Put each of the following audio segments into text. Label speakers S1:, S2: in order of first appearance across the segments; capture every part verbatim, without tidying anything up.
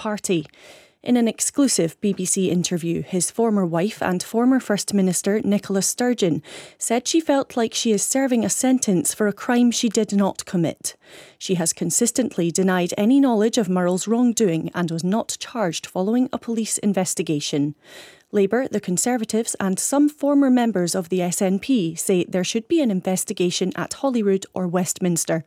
S1: party. In an exclusive B B C interview, his former wife and former First Minister Nicola Sturgeon said she felt like she is serving a sentence for a crime she did not commit. She has consistently denied any knowledge of Murrell's wrongdoing and was not charged following a police investigation. Labour, the Conservatives and some former members of the S N P say there should be an investigation at Holyrood or Westminster.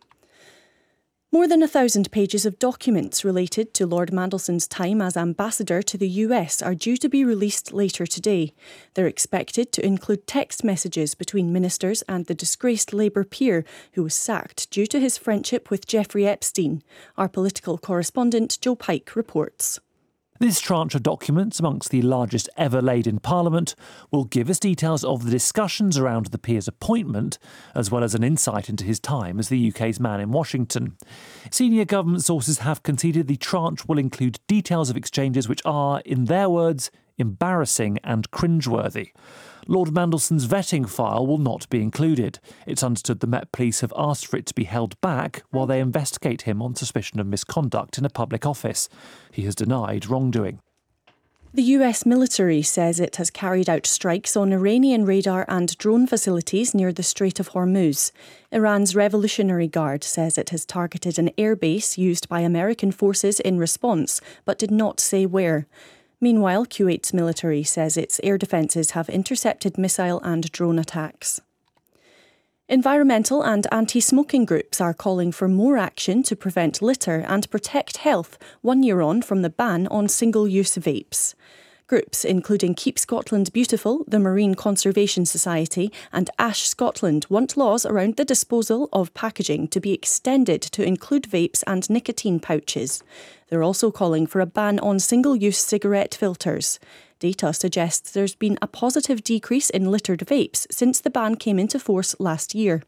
S1: More than a thousand pages of documents related to Lord Mandelson's time as ambassador to the U S are due to be released later today. They're expected to include text messages between ministers and the disgraced Labour peer who was sacked due to his friendship with Jeffrey Epstein. Our political correspondent Joe Pike reports.
S2: This tranche of documents, amongst the largest ever laid in Parliament, will give us details of the discussions around the peer's appointment, as well as an insight into his time as the U K's man in Washington. Senior government sources have conceded the tranche will include details of exchanges which are, in their words, embarrassing and cringeworthy. Lord Mandelson's vetting file will not be included. It's understood the Met Police have asked for it to be held back while they investigate him on suspicion of misconduct in a public office. He has denied wrongdoing.
S1: The U S military says it has carried out strikes on Iranian radar and drone facilities near the Strait of Hormuz. Iran's Revolutionary Guard says it has targeted an airbase used by American forces in response, but did not say where. Meanwhile, Kuwait's military says its air defences have intercepted missile and drone attacks. Environmental and anti-smoking groups are calling for more action to prevent litter and protect health one year on from the ban on single-use vapes. Groups including Keep Scotland Beautiful, the Marine Conservation Society and Ash Scotland want laws around the disposal of packaging to be extended to include vapes and nicotine pouches. They're also calling for a ban on single-use cigarette filters. Data suggests there's been a positive decrease in littered vapes since the ban came into force last year.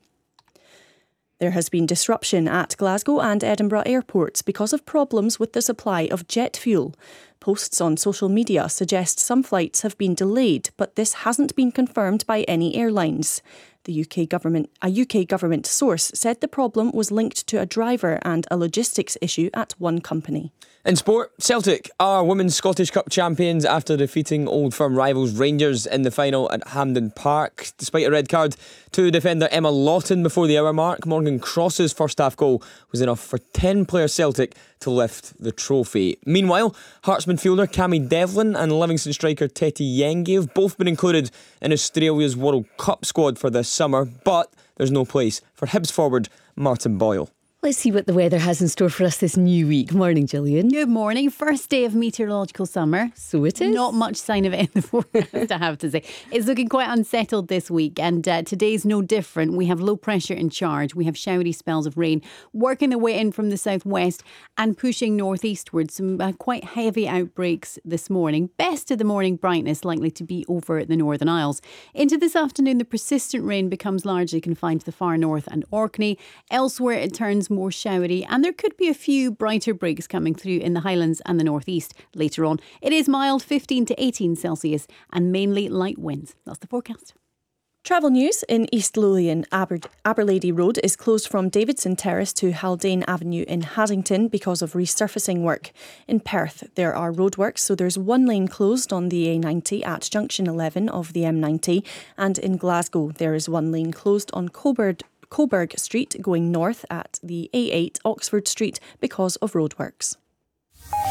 S1: There has been disruption at Glasgow and Edinburgh airports because of problems with the supply of jet fuel. Posts on social media suggest some flights have been delayed, but this hasn't been confirmed by any airlines. The U K government, a U K government source said the problem was linked to a driver and a logistics issue at one company.
S3: In sport, Celtic are Women's Scottish Cup champions after defeating Old Firm rivals Rangers in the final at Hampden Park. Despite a red card to defender Emma Lawton before the hour mark, Morgan Cross's first half goal was enough for ten-player Celtic to lift the trophy. Meanwhile, Hearts midfielder Cammy Devlin and Livingston striker Teti Yengi have both been included in Australia's World Cup squad for this summer, but there's no place for Hibs forward Martin Boyle.
S4: Let's see what the weather has in store for us this new week. Morning, Gillian.
S5: Good morning. First day of meteorological summer.
S4: So it is.
S5: Not much sign of it in the forecast, I have to say. It's looking quite unsettled this week, and uh, today's no different. We have low pressure in charge. We have showery spells of rain working their way in from the southwest and pushing northeastward. Some uh, quite heavy outbreaks this morning. Best of the morning brightness likely to be over the Northern Isles. Into this afternoon, the persistent rain becomes largely confined to the far north and Orkney. Elsewhere, it turns more showery, and there could be a few brighter breaks coming through in the Highlands and the northeast later on. It is mild, fifteen to eighteen Celsius, and mainly light winds. That's the forecast.
S1: Travel news in East Lothian. Aber- Aberlady Road is closed from Davidson Terrace to Haldane Avenue in Haddington because of resurfacing work. In Perth, there are roadworks, so there's one lane closed on the A ninety at junction eleven of the M ninety, and in Glasgow, there is one lane closed on Coburg Coburg Street going north at the A eight Oxford Street because of roadworks.